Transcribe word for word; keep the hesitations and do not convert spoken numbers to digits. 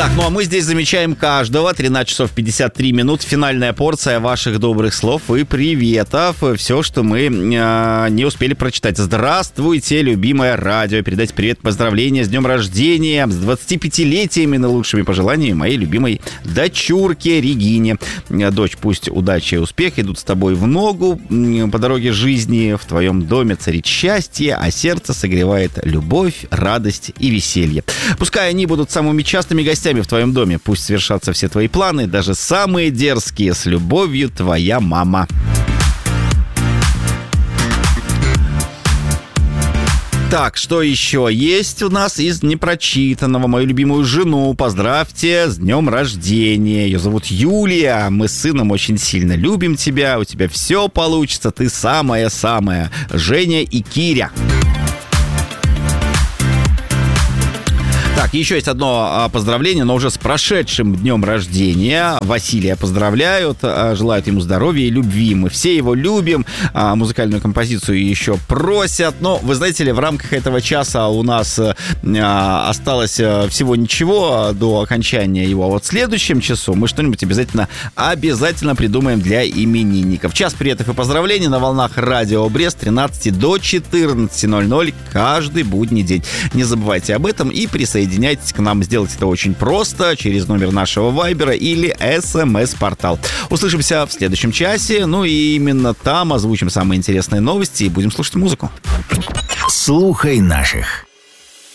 Так, ну а мы здесь замечаем каждого. тринадцать часов пятьдесят три минут. Финальная порция ваших добрых слов и приветов. Все, что мы э, не успели прочитать. Здравствуйте, любимое радио. Передайте привет, поздравления с днем рождения, с двадцатипятилетиями, наилучшими пожеланиями моей любимой дочурке Регине. Дочь, пусть удача и успех идут с тобой в ногу по дороге жизни. В твоем доме царит счастье, а сердце согревает любовь, радость и веселье. Пускай они будут самыми частыми гостями в твоем доме. Пусть свершатся все твои планы, даже самые дерзкие. С любовью, твоя мама. Так, что еще есть у нас из непрочитанного? Мою любимую жену поздравьте с днем рождения. Ее зовут Юлия. Мы с сыном очень сильно любим тебя. У тебя все получится. Ты самая-самая. Женя и Киря. Так, еще есть одно поздравление, но уже с прошедшим днем рождения. Василия поздравляют, желают ему здоровья и любви. Мы все его любим. Музыкальную композицию еще просят. Но, вы знаете ли, в рамках этого часа у нас осталось всего ничего до окончания его. А вот в следующем часу мы что-нибудь обязательно, обязательно придумаем для именинников. Час приветов и поздравлений на волнах Радио Брест с тринадцати до четырнадцати ноль-ноль каждый будний день. Не забывайте об этом и присоединяйтесь. Присоединяйтесь к нам. Сделать это очень просто через номер нашего вайбера или смс-портал. Услышимся в следующем часе. Ну и именно там озвучим самые интересные новости и будем слушать музыку. Слухай наших.